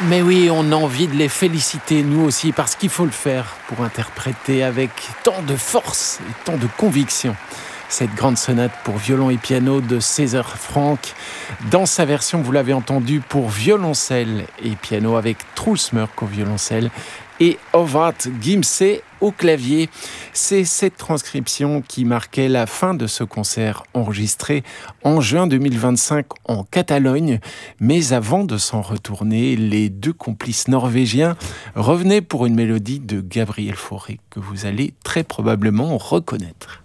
Mais oui, on a envie de les féliciter, nous aussi, parce qu'il faut le faire pour interpréter avec tant de force et tant de conviction cette grande sonate pour violon et piano de César Franck. Dans sa version, vous l'avez entendu, pour violoncelle et piano avec Truls Mørk au violoncelle et Håvard Gimse au clavier. C'est cette transcription qui marquait la fin de ce concert enregistré en juin 2025 en Catalogne. Mais avant de s'en retourner, les deux complices norvégiens revenaient pour une mélodie de Gabriel Fauré que vous allez très probablement reconnaître.